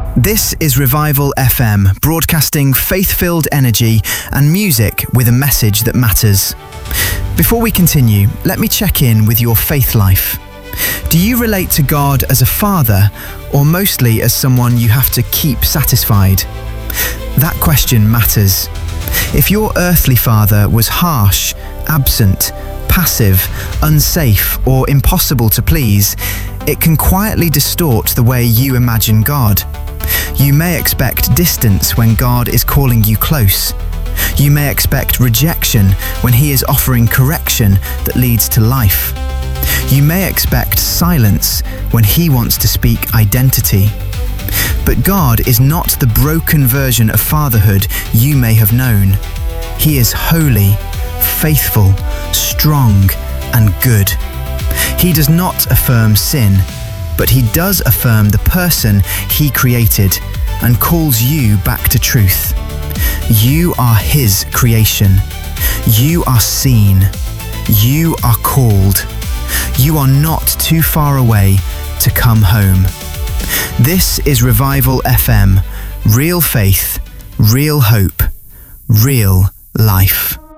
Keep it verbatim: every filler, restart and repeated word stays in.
This is Revival F M, broadcasting faith-filled energy and music with a message that matters. Before we continue, let me check in with your faith life. Do you relate to God as a father, or mostly as someone you have to keep satisfied? That question matters. If your earthly father was harsh, absent, passive, unsafe, or impossible to please, it can quietly distort the way you imagine God. You may expect distance when God is calling you close. You may expect rejection when He is offering correction that leads to life. You may expect silence when He wants to speak identity. But God is not the broken version of fatherhood you may have known. He is holy, faithful, strong, and good. He does not affirm sin, but He does affirm the person He created and calls you back to truth. You are His creation. You are seen. You are called. You are not too far away to come home. This is Revival F M, real faith, real hope, real life.